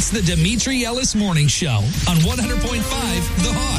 It's the Demetri Ellis Morning Show on 100.5 The Hog.